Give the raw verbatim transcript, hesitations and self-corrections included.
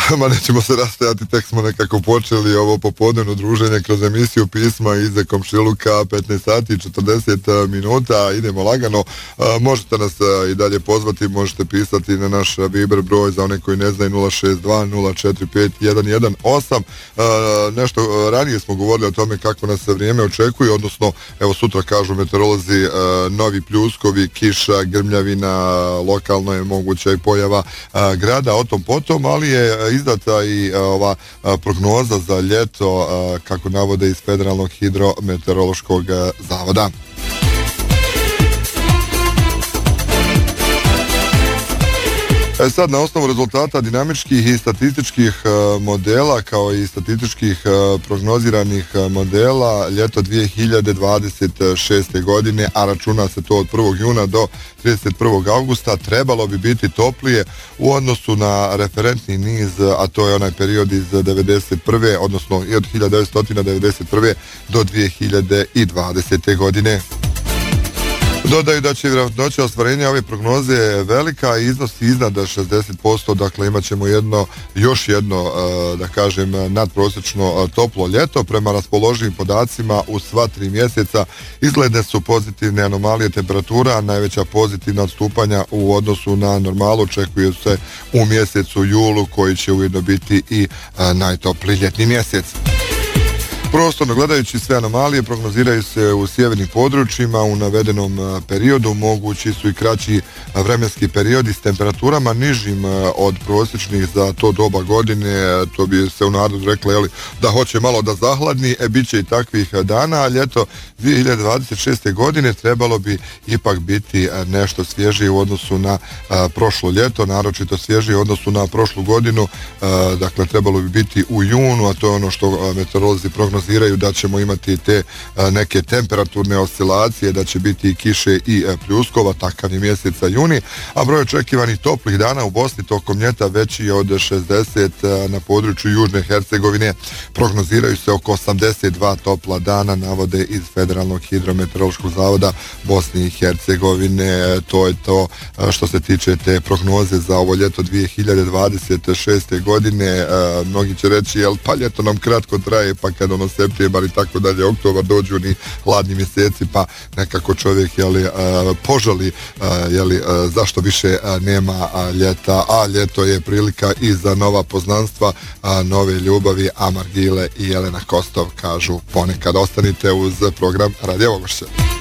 ma nećemo se rastajati, tek smo nekako počeli ovo popodnevno druženje kroz emisiju Pisma iz komšiluka, petnaest sati i četrdeset minuta, idemo lagano. Možete nas i dalje pozvati, možete pisati na naš Viber broj za one koji ne znaju nula šest dva nula četiri pet jedan jedan osam. Nešto ranije smo govorili o tome kako nas vrijeme očekuje, odnosno evo sutra kažu meteorolozi novi pljuskovi, kiša, grmljavina, lokalno je moguća i pojava grada, o tom potom, ali je izdata i ova prognoza za ljeto, kako navode iz Federalnog hidrometeorološkog zavoda. E sad, na osnovu rezultata dinamičkih i statističkih modela, kao i statističkih prognoziranih modela, ljeto dvije hiljade dvadeset šeste. godine, a računa se to od prvog juna do trideset prvog avgusta, trebalo bi biti toplije u odnosu na referentni niz, a to je onaj period iz devedeset prve. odnosno i od hiljadu devetsto devedeset prve. do dvije hiljade dvadesete. godine. Dodaju da će vjerojatnoća ostvarenja ove prognoze velika i iznosi iznad šezdeset posto, dakle imat ćemo jedno, još jedno, da kažem, nadprosječno toplo ljeto. Prema raspoloživim podacima u sva tri mjeseca izgledne su pozitivne anomalije temperatura, a najveća pozitivna odstupanja u odnosu na normalu očekuju se u mjesecu julu, koji će ujedno biti i najtopliji ljetni mjesec. Prostorno gledajući, sve anomalije prognoziraju se u sjevernim područjima u navedenom periodu, mogući su i kraći vremenski periodi s temperaturama nižim od prosječnih za to doba godine. To bi se u narodu reklo, jeli, da hoće malo da zahladni, e bit će i takvih dana, a ljeto dvije hiljade dvadeset šeste. godine trebalo bi ipak biti nešto svježije u odnosu na a, prošlo ljeto, naročito svježije u odnosu na prošlu godinu, a, dakle trebalo bi biti u junu, a to je ono što meteorolozi prognoziraju, da ćemo imati te neke temperaturne oscilacije, da će biti i kiše i pljuskova, takav je mjeseca juni, a broj očekivanih toplih dana u Bosni tokom ljeta veći je od šezdeset. Na području Južne Hercegovine prognoziraju se oko osamdeset dva topla dana, navode iz Federalnog hidrometeorološkog zavoda Bosne i Hercegovine. To je to što se tiče te prognoze za ovo ljeto dvije hiljade dvadeset šeste. godine. Mnogi će reći, jel pa ljeto nam kratko traje, pa kad ono septembar i tako dalje, oktobar, dođu ni hladni mjeseci, pa nekako čovjek jeli, požali jeli, zašto više nema ljeta, a ljeto je prilika i za nova poznanstva, nove ljubavi, a Margile i Jelena Kostov kažu ponekad. Ostanite uz program Radio Ogošće.